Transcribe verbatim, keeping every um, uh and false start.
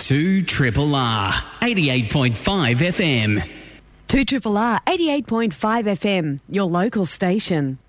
two Triple R, eighty-eight point five F M. two Triple R, eighty-eight point five F M, your local station.